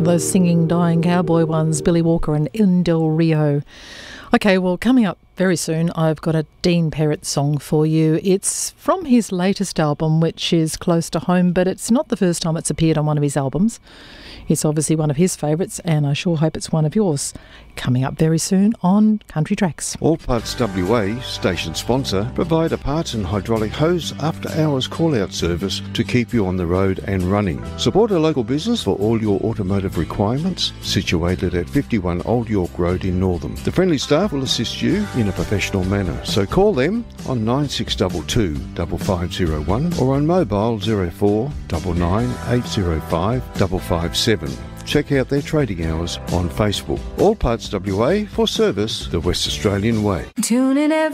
those singing dying cowboy ones, Billy Walker and In Del Rio. Okay, well, coming up very soon, I've got a Dean Perrett song for you. It's from his latest album, which is close to home, but it's not the first time it's appeared on one of his albums. It's obviously one of his favourites, and I sure hope it's one of yours. Coming up very soon on Country Tracks. All Parts WA, station sponsor, provide a parts and hydraulic hose after-hours call-out service to keep you on the road and running. Support a local business for all your automotive requirements, situated at 51 Old York Road in Northam. The friendly staff will assist you in a professional manner, so call them on 9622 5501 or on mobile 04 99 805 557. Check out their trading hours on Facebook. All Parts WA, for service the West Australian way. Tune in